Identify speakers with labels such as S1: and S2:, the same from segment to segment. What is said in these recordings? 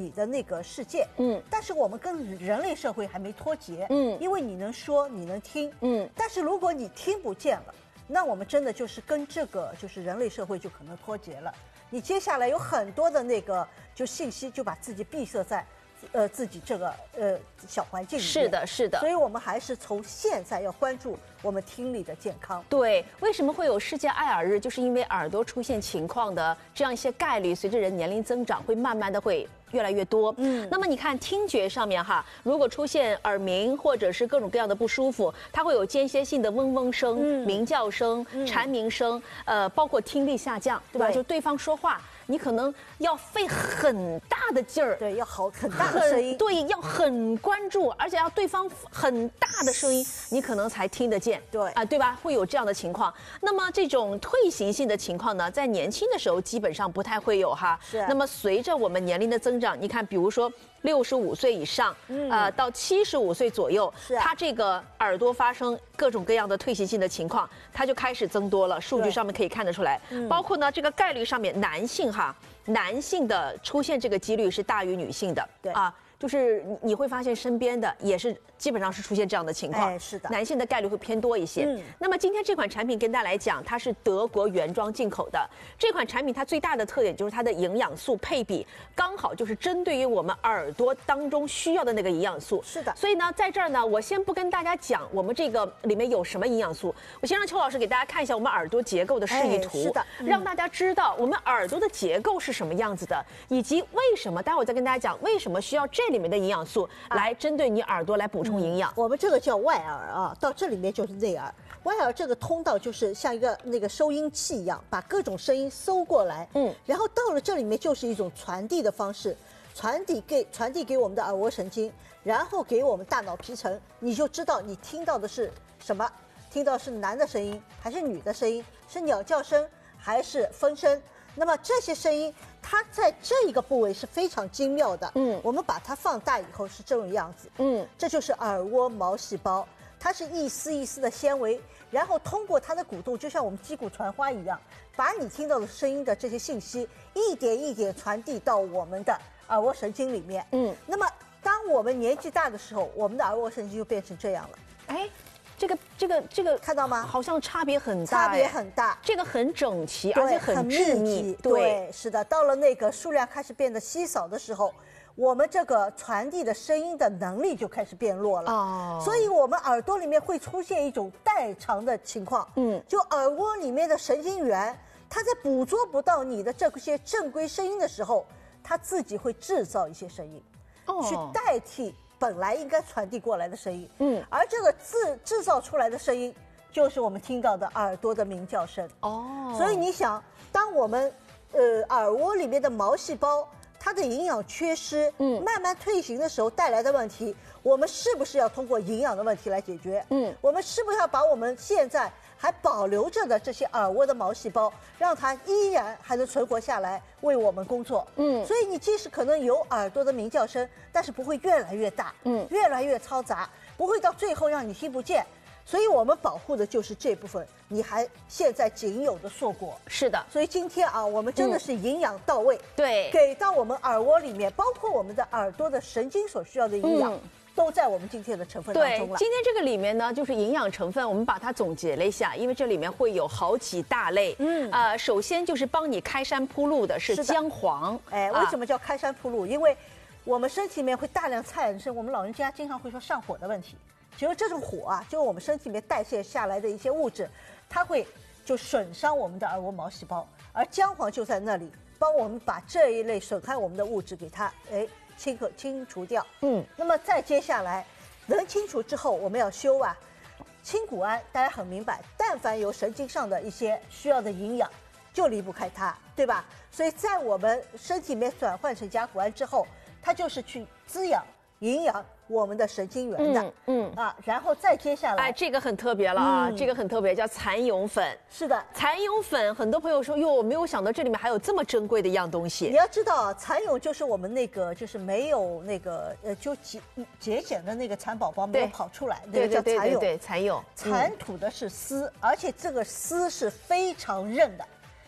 S1: 理的那个世界，但是我们跟人类社会还没脱节，因为你能说，你能听，但是如果你听不见了，那我们真的就是跟这个就是人类社会就可能脱节了。你接下来有很多的那个就信息就把自己闭塞在。自己这个小环境里面。
S2: 是的，是的。
S1: 所以我们还是从现在要关注我们听力的健康。
S2: 对，为什么会有世界爱耳日？就是因为耳朵出现情况的这样一些概率，随着人年龄增长，会慢慢的会越来越多。那么你看听觉上面哈，如果出现耳鸣或者是各种各样的不舒服，它会有间歇性的嗡嗡声、鸣叫声、蝉鸣声，包括听力下降，对吧？就对方说话。你可能要费很大的劲儿，
S1: 对，要很大的声音，
S2: 对，要很关注，而且要对方很大的声音，你可能才听得见，
S1: 对
S2: 啊，对吧？会有这样的情况。那么这种退行性的情况呢，在年轻的时候基本上不太会有哈。
S1: 是。
S2: 那么随着我们年龄的增长，你看，比如说65岁以上，到75岁左右，他这个耳朵发生各种各样的退行性的情况，它就开始增多了。数据上面可以看得出来，包括呢这个概率上面，男性的出现这个几率是大于女性的，
S1: 对
S2: 啊。就是你会发现身边的也是基本上是出现这样的情况，
S1: 是的，
S2: 男性的概率会偏多一些。那么今天这款产品跟大家来讲，它是德国原装进口的。这款产品它最大的特点就是它的营养素配比刚好就是针对于我们耳朵当中需要的那个营养素。
S1: 是的，
S2: 所以呢，在这儿呢，我先不跟大家讲我们这个里面有什么营养素，我先让邱老师给大家看一下我们耳朵结构的示意图，
S1: 是的，
S2: 让大家知道我们耳朵的结构是什么样子的，以及为什么，待会儿再跟大家讲为什么需要这里面的营养素来针对你耳朵来补充营养。
S1: 我们这个叫外耳啊，到这里面就是内耳。外耳这个通道就是像一个那个收音器一样，把各种声音收过来，然后到了这里面就是一种传递的方式，传递给我们的耳蜗神经，然后给我们大脑皮层，你就知道你听到的是什么，听到是男的声音还是女的声音，是鸟叫声还是风声。那么这些声音，它在这一个部位是非常精妙的。我们把它放大以后是这种样子。这就是耳蜗毛细胞，它是一丝一丝的纤维，然后通过它的鼓动，就像我们击鼓传花一样，把你听到的声音的这些信息一点一点传递到我们的耳蜗神经里面。那么当我们年纪大的时候，我们的耳蜗神经就变成这样了。
S2: 哎。这个
S1: 看到吗？
S2: 好像差别很大，
S1: 差别很大。
S2: 这个很整齐，而且很致密。
S1: 对，是的。到了那个数量开始变得稀少的时候，我们这个传递的声音的能力就开始变弱了。所以我们耳朵里面会出现一种代偿的情况。就耳蜗里面的神经元，它在捕捉不到你的这些正规声音的时候，它自己会制造一些声音，去代替本来应该传递过来的声音，而这个制造出来的声音，就是我们听到的耳朵的鸣叫声。所以你想，当我们耳蜗里面的毛细胞它的营养缺失，慢慢退行的时候带来的问题，我们是不是要通过营养的问题来解决？我们是不是要把我们现在还保留着的这些耳蜗的毛细胞，让它依然还能存活下来，为我们工作？所以你即使可能有耳朵的鸣叫声，但是不会越来越大，越来越嘈杂，不会到最后让你听不见。所以我们保护的就是这部分，你还现在仅有的硕果。
S2: 是的，
S1: 所以今天啊，我们真的是营养到位，
S2: 对，
S1: 给到我们耳蜗里面，包括我们的耳朵的神经所需要的营养。都在我们今天的成分当中了。
S2: 对，今天这个里面呢，就是营养成分，我们把它总结了一下，因为这里面会有好几大类。首先就是帮你开山铺路的是姜黄。
S1: 为什么叫开山铺路？因为我们身体里面会大量产生我们老人家经常会说上火的问题。其实这种火啊，就是我们身体里面代谢下来的一些物质，它会就损伤我们的耳蜗毛细胞，而姜黄就在那里帮我们把这一类损害我们的物质给它清除掉。那么再接下来能清除之后，我们要修啊，清谷胺大家很明白，但凡有神经上的一些需要的营养，就离不开它，对吧？所以在我们身体里面转换成甲钴胺之后，它就是去滋养、营养我们的神经元的。然后再接下来，
S2: 这个很特别了啊，这个很特别，叫蚕蛹粉。
S1: 是的，
S2: 蚕蛹粉，很多朋友说哟，我没有想到这里面还有这么珍贵的一样东西。
S1: 你要知道，蚕蛹就是我们那个就是没有那个就节俭的那个蚕宝宝没有跑出来，那个叫蚕蛹。
S2: 对，蚕蛹。
S1: 蚕吐的是丝，而且这个丝是非常韧的。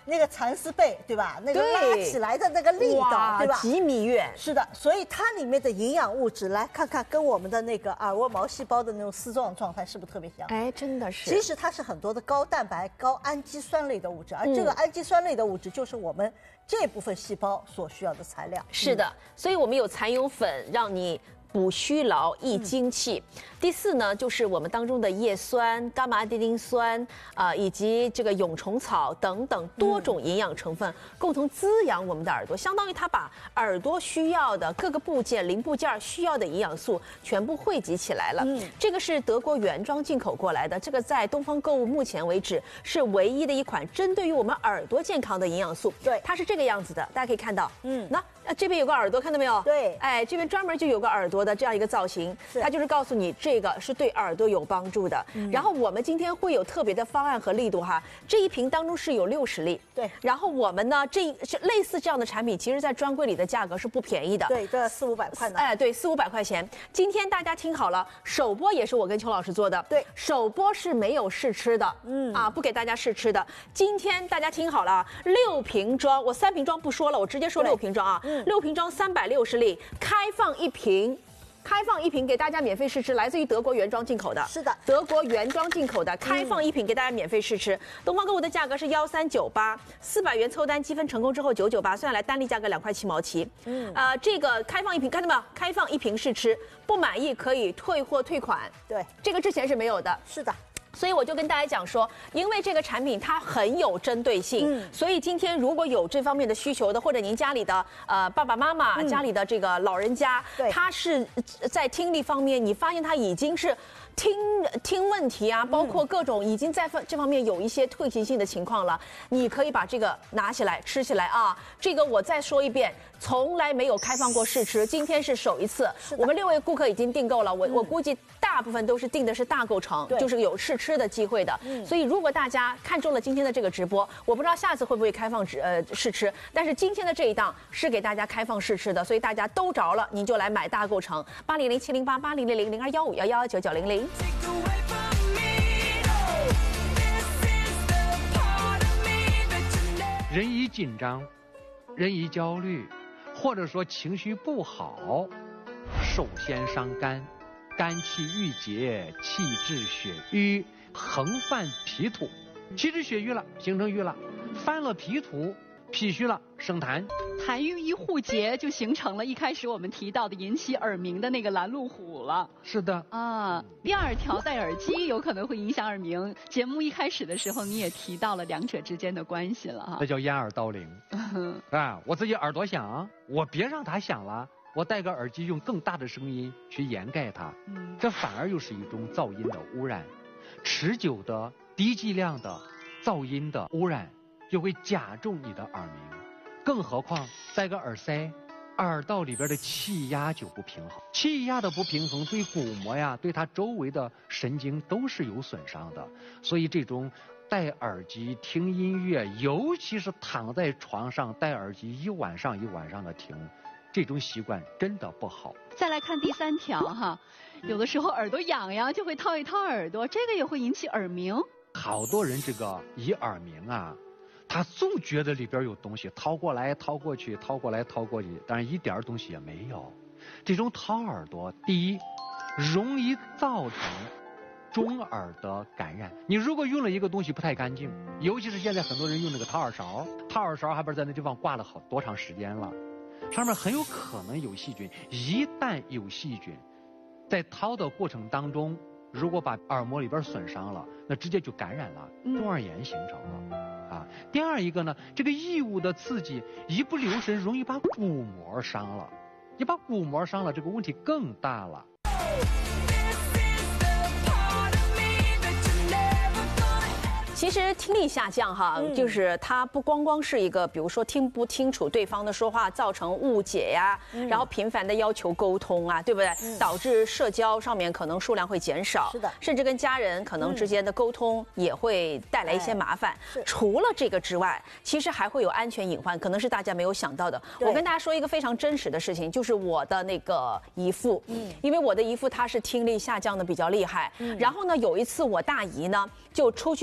S1: 那个蚕丝被，对吧？那个拉起来的那个力道，对吧？
S2: 几米远。
S1: 是的，所以它里面的营养物质，来看看跟我们的那个耳蜗毛细胞的那种丝状状态是不是特别像？
S2: 哎，真的是。
S1: 其实它是很多的高蛋白、高氨基酸类的物质，而这个氨基酸类的物质就是我们这部分细胞所需要的材料。
S2: 是的，所以我们有蚕蛹粉，让你补虚劳、益精气。第4呢，就是我们当中的叶酸、伽马地丁酸以及这个蛹虫草等等多种营养成分，共同滋养我们的耳朵，相当于它把耳朵需要的各个部件、零部件需要的营养素全部汇集起来了。这个是德国原装进口过来的，这个在东方购物目前为止是唯一的一款针对于我们耳朵健康的营养素。
S1: 对，
S2: 它是这个样子的，大家可以看到。那这边有个耳朵，看到没有？
S1: 对，
S2: 哎，这边专门就有个耳朵的这样一个造型，它就是告诉你这个是对耳朵有帮助的。然后我们今天会有特别的方案和力度哈，这一瓶当中是有60粒。
S1: 对，
S2: 然后我们呢，类似这样的产品，其实在专柜里的价格是不便宜的。
S1: 对，这400-500块呢。
S2: 哎，对，400-500块钱。今天大家听好了，首播也是我跟邱老师做的。
S1: 对，
S2: 首播是没有试吃的。不给大家试吃的。今天大家听好了，6瓶装，我3瓶装不说了，我直接说6瓶装啊。6瓶装360粒，开放一瓶给大家免费试吃，来自于德国原装进口的。
S1: 是的，
S2: 德国原装进口的，开放一瓶给大家免费试吃。东方购物的价格是1398，400元凑单积分成功之后998，算下来单粒价格2块7毛7。这个开放一瓶，看到没有？开放一瓶试吃，不满意可以退货退款。
S1: 对，
S2: 这个之前是没有的。
S1: 是的。
S2: 所以我就跟大家讲说，因为这个产品它很有针对性，所以今天如果有这方面的需求的，或者您家里的爸爸妈妈、家里的这个老人家，他是在听力方面，你发现他已经是听问题啊，包括各种已经在这方面有一些退行性的情况了，你可以把这个拿起来吃起来啊。这个我再说一遍，从来没有开放过试吃，今天是首一次。我们6位顾客已经订购了，我估计大部分都是订的是大购程，就是有试吃的机会的。所以如果大家看中了今天的这个直播，我不知道下次会不会开放试吃，但是今天的这一档是给大家开放试吃的，所以大家都着了，您就来买大购程，800-708-8000-0215119990。
S3: 人一紧张，人一焦虑，或者说情绪不好，首先伤肝，肝气郁结，气滞血瘀，横犯脾土，气滞血瘀了，形成瘀了，犯了脾土，脾虚了，生痰。
S4: 痰瘀一互结，就形成了一开始我们提到的引起耳鸣的那个拦路虎了。
S3: 是的
S4: 啊，第2条戴耳机有可能会影响耳鸣。节目一开始的时候你也提到了两者之间的关系了哈。
S3: 那叫掩耳盗铃啊！我自己耳朵响，我别让它响了，我戴个耳机用更大的声音去掩盖它，这反而又是一种噪音的污染，持久的低剂量的噪音的污染就会加重你的耳鸣。更何况戴个耳塞，耳道里边的气压就不平衡，气压的不平衡对鼓膜呀，对它周围的神经都是有损伤的。所以这种戴耳机听音乐，尤其是躺在床上戴耳机一晚上一晚上的听，这种习惯真的不好。
S4: 再来看第3条哈，有的时候耳朵痒痒就会掏一掏耳朵，这个也会引起耳鸣。
S3: 好多人这个一耳鸣啊，他总觉得里边有东西，掏过来掏过去，掏过来掏过去，但是一点东西也没有。这种掏耳朵，第一，容易造成中耳的感染。你如果用了一个东西不太干净，尤其是现在很多人用那个掏耳勺，掏耳勺还不是在那地方挂了多长时间了，上面很有可能有细菌。一旦有细菌，在掏的过程当中，如果把耳膜里边损伤了，那直接就感染了，中耳炎形成了。第2一个呢，这个异物的刺激一不留神容易把鼓膜伤了，你把鼓膜伤了，这个问题更大了。
S2: 其实听力下降哈，就是它不光光是一个，比如说听不清楚对方的说话，造成误解呀，然后频繁的要求沟通啊，对不对？导致社交上面可能数量会减少，
S1: 是的，
S2: 甚至跟家人可能之间的沟通也会带来一些麻烦。除了这个之外，其实还会有安全隐患，可能是大家没有想到的。我跟大家说一个非常真实的事情，就是我的那个姨父，因为我的姨父他是听力下降的比较厉害，然后呢有一次我大姨呢就出去遛弯儿。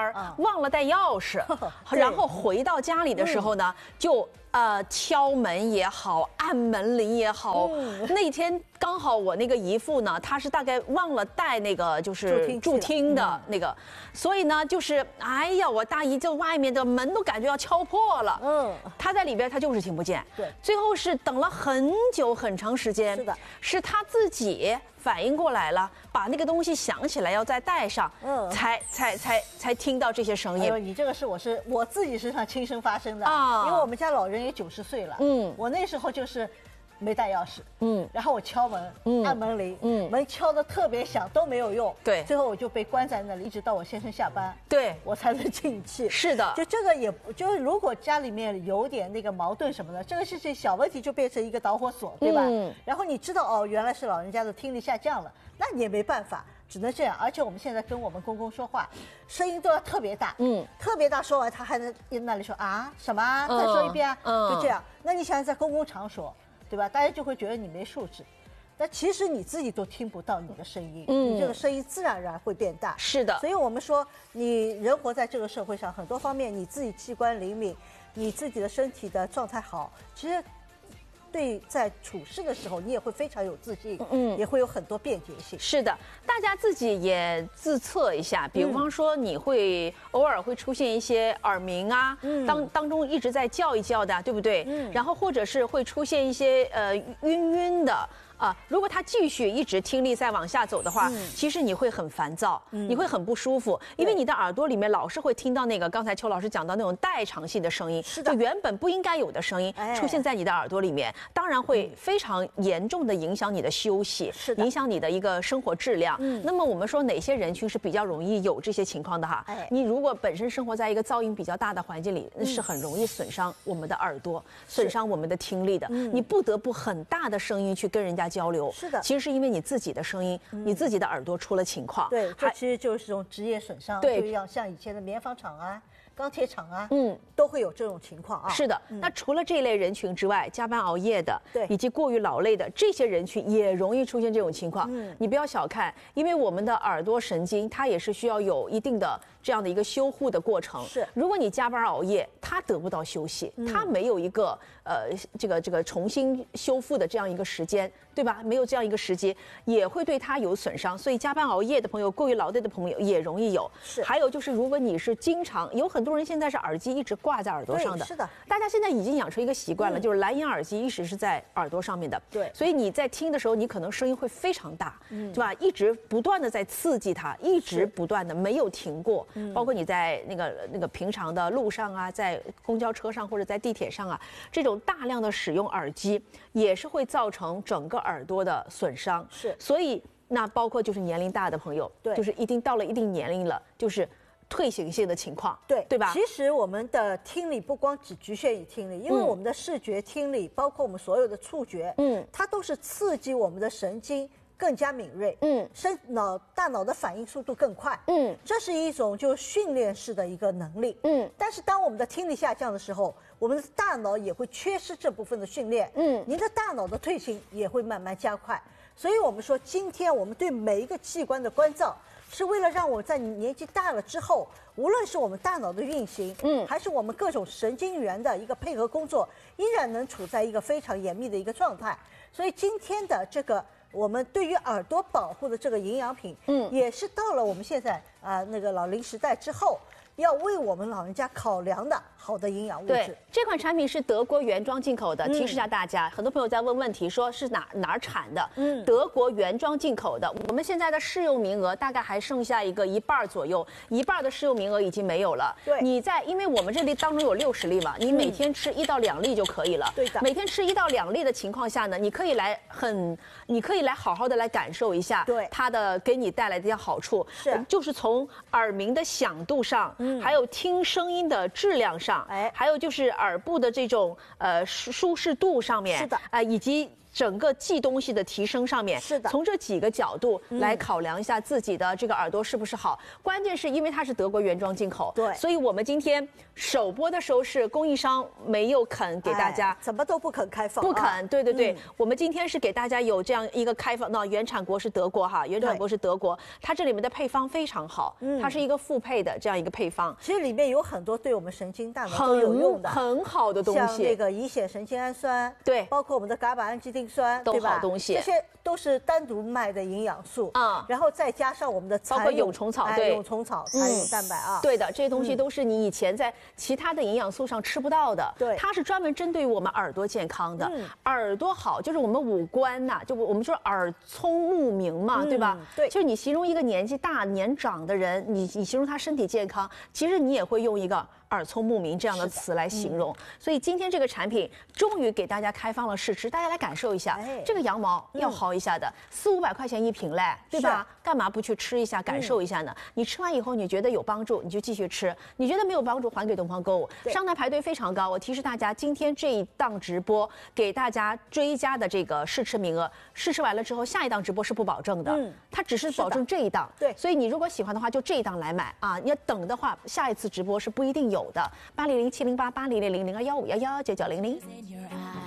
S2: 班忘了带钥匙，然后回到家里的时候呢，就敲门也好，按门铃也好。那天刚好我那个姨父呢，他是大概忘了带那个就是助听的那个，所以呢就是哎呀，我大姨就外面的门都感觉要敲破了。他在里边他就是听不见。对，最后是等了很久很长时间。是的，是他自己反应过来了，把那个东西想起来要再带上，才听到这些声音。
S1: 你这个是我自己身上亲身发生的啊，因为我们家老人也90岁了，我那时候就是没带钥匙，然后我敲门，按门铃，门敲得特别响都没有用，对，最后我就被关在那里，一直到我先生下班，对我才能进去。是的，就这个也就是如果家里面有点那个矛盾什么的，这个事情小问题就变成一个导火索，对吧？然后你知道哦，原来是老人家的听力下降了，那你也没办法。只能这样，而且我们现在跟我们公公说话，声音都要特别大，特别大，说完他还在那里说啊什么，再说一遍啊，就这样。那你想在公共场所，对吧？大家就会觉得你没素质，但其实你自己都听不到你的声音，你这个声音自然而然会变大。是的，所以我们说，你人活在这个社会上，很多方面你自己器官灵敏，你自己的身体的状态好，其实。对，在处事的时候，你也会非常有自信，也会有很多便捷性。是的，大家自己也自测一下，比方说你会偶尔会出现一些耳鸣啊，当中一直在叫一叫的，对不对？然后或者是会出现一些晕晕的。如果他继续一直听力再往下走的话，其实你会很烦躁，你会很不舒服，因为你的耳朵里面老是会听到那个刚才邱老师讲到那种代偿性的声音，就原本不应该有的声音出现在你的耳朵里面，当然会非常严重的影响你的休息，影响你的一个生活质量。那么我们说哪些人群是比较容易有这些情况的哈？你如果本身生活在一个噪音比较大的环境里，是很容易损伤我们的耳朵，损伤我们的听力的。你不得不很大的声音去跟人家交流，是的，其实是因为你自己的声音，你自己的耳朵出了情况。对，这其实就是这种职业损伤，对，像以前的棉纺厂啊、钢铁厂啊，都会有这种情况啊。是的，那除了这类人群之外，加班熬夜的，对，以及过于劳累的这些人群也容易出现这种情况。你不要小看，因为我们的耳朵神经它也是需要有一定的这样的一个修护的过程。是，如果你加班熬夜，它得不到休息，它没有一个这个重新修复的这样一个时间，对吧？没有这样一个时机，也会对它有损伤。所以加班熬夜的朋友，过于劳累的朋友也容易有。是，还有就是如果你是经常有很多人现在是耳机一直挂在耳朵上的，是的，大家现在已经养成一个习惯了，就是蓝牙耳机一直是在耳朵上面的。对，所以你在听的时候，你可能声音会非常大，对吧？一直不断的在刺激它，一直不断的没有停过。包括你在那个平常的路上啊，在公交车上或者在地铁上啊，这种大量的使用耳机也是会造成整个耳朵的损伤。是，所以那包括就是年龄大的朋友，对，就是一定到了一定年龄了，就是退行性的情况，对吧？其实我们的听力不光只局限于听力，因为我们的视觉、听力，包括我们所有的触觉，它都是刺激我们的神经更加敏锐，大脑的反应速度更快，这是一种就训练式的一个能力，但是当我们的听力下降的时候，我们的大脑也会缺失这部分的训练，您的大脑的退行也会慢慢加快。所以我们说，今天我们对每一个器官的关照，是为了让我在年纪大了之后，无论是我们大脑的运行，还是我们各种神经元的一个配合工作，依然能处在一个非常严密的一个状态。所以今天的这个我们对于耳朵保护的这个营养品，也是到了我们现在那个老龄时代之后，要为我们老人家考量的好的营养物质。对，这款产品是德国原装进口的，提示一下大家，很多朋友在问问题，说是哪儿产的？德国原装进口的。我们现在的试用名额大概还剩下一半左右，一半的试用名额已经没有了。对，因为我们这里当中有60粒嘛，你每天吃1到2粒就可以了。对的，每天吃1到2粒的情况下呢，你可以来好好的来感受一下，对它的给你带来的一些好处，就是从耳鸣的响度上。还有听声音的质量上，还有就是耳部的这种舒适度上面，是的，以及
S2: 整个记东西的提升上面，
S1: 是的，
S2: 从这几个角度来考量一下自己的这个耳朵是不是好。关键是因为它是德国原装进口，
S1: 对，
S2: 所以我们今天首播的时候是供应商没有肯给大家，
S1: 怎么都不肯开放，
S2: 不肯，对对对，我们今天是给大家有这样一个开放，那原产国是德国哈，原产国是德国，它这里面的配方非常好，它是一个复配的这样一个配方，
S1: 其实里面有很多对我们神经大脑都有用的，
S2: 很好的东西，
S1: 像那个乙酰神经氨酸，
S2: 对，
S1: 包括我们的伽马氨基丁酸，
S2: 都好东西，
S1: 这些都是单独卖的营养素啊，然后再加上我们的
S2: 包括蛹虫草，对，
S1: 蛹虫草、蚕蛹蛋白啊，
S2: 对的，这些东西都是你以前在其他的营养素上吃不到的，
S1: 对，
S2: 它是专门针对于我们耳朵健康的，耳朵好就是我们五官呐，就我们说耳聪目明嘛，对吧？
S1: 对，
S2: 就是你形容一个年纪大年长的人，你形容他身体健康，其实你也会用一个耳聪目明这样的词来形容。所以今天这个产品终于给大家开放了试吃，大家来感受一下，这个羊毛要薅一下的，400-500块钱一瓶嘞，对吧？干嘛不去吃一下，感受一下呢？你吃完以后你觉得有帮助，你就继续吃；你觉得没有帮助，还给东方购物。上台排队非常高，我提示大家，今天这一档直播给大家追加的这个试吃名额，试吃完了之后，下一档直播是不保证的，它只是保证这一档。
S1: 对，
S2: 所以你如果喜欢的话，就这一档来买啊！你要等的话，下一次直播是不一定有的。800-708-8000-0215119900。